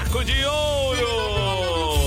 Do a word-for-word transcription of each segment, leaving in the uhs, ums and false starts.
Caco de Ouro.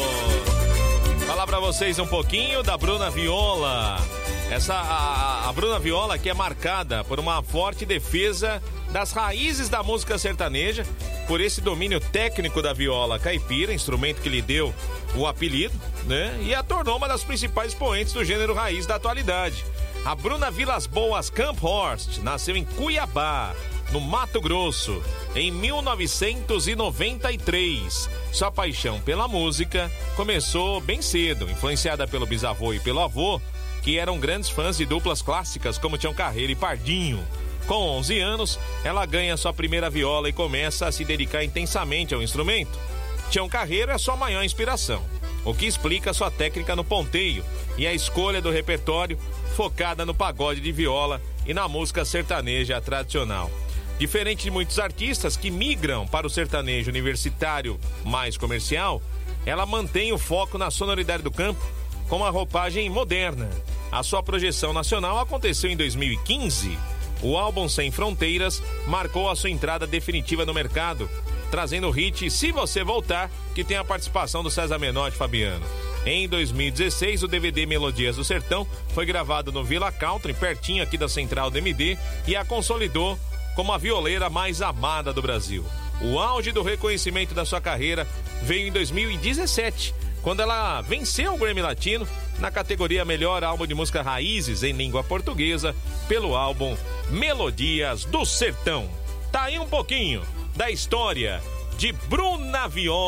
Falar pra vocês um pouquinho da Bruna Viola. Essa, a, a Bruna Viola que é marcada por uma forte defesa das raízes da música sertaneja, por esse domínio técnico da viola caipira, instrumento que lhe deu o apelido, né? E a tornou uma das principais expoentes do gênero raiz da atualidade. A Bruna Vilas Boas Camphorst nasceu em Cuiabá, no Mato Grosso, em mil novecentos e noventa e três. Sua paixão pela música começou bem cedo, influenciada pelo bisavô e pelo avô, que eram grandes fãs de duplas clássicas como Tião Carreiro e Pardinho. Com onze anos, ela ganha sua primeira viola e começa a se dedicar intensamente ao instrumento. Tião Carreiro é sua maior inspiração, o que explica sua técnica no ponteio e a escolha do repertório focada no pagode de viola e na música sertaneja tradicional. Diferente de muitos artistas que migram para o sertanejo universitário mais comercial, ela mantém o foco na sonoridade do campo com uma roupagem moderna. A sua projeção nacional aconteceu em dois mil e quinze. O álbum Sem Fronteiras marcou a sua entrada definitiva no mercado, trazendo o hit Se Você Voltar, que tem a participação do César Menotti e Fabiano. Em dois mil e dezesseis, o D V D Melodias do Sertão foi gravado no Villa Country, pertinho aqui da Central do M D, e a consolidou como a violeira mais amada do Brasil. O auge do reconhecimento da sua carreira veio em dois mil e dezessete, quando ela venceu o Grammy Latino na categoria Melhor Álbum de Música Raízes em Língua Portuguesa pelo álbum Melodias do Sertão. Tá aí um pouquinho da história de Bruna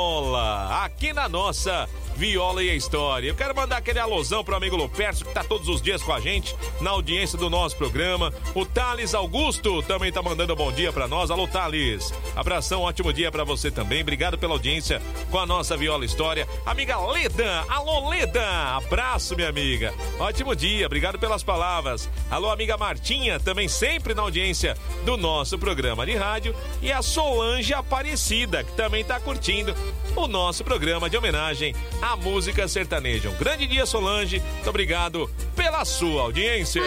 Viola, aqui na nossa Viola e a História. Eu quero mandar aquele alôzão pro amigo Lupercio, que tá todos os dias com a gente na audiência do nosso programa. O Thales Augusto também tá mandando um bom dia pra nós. Alô, Thales. Abração, ótimo dia pra você também. Obrigado pela audiência com a nossa Viola História. Amiga Leda, alô Leda, abraço, minha amiga. Ótimo dia, obrigado pelas palavras. Alô, amiga Martinha, também sempre na audiência do nosso programa de rádio. E a Solange Aparecida, que também tá curtindo o nosso programa de homenagem à música sertaneja. Um grande dia, Solange. Muito obrigado pela sua audiência.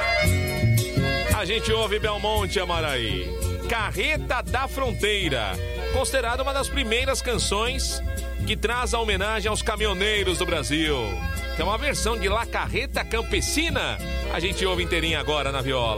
A gente ouve Belmonte Amaraí, Carreta da Fronteira, considerada uma das primeiras canções que traz a homenagem aos caminhoneiros do Brasil, que é uma versão de La Carreta Campesina. A gente ouve inteirinha agora na viola.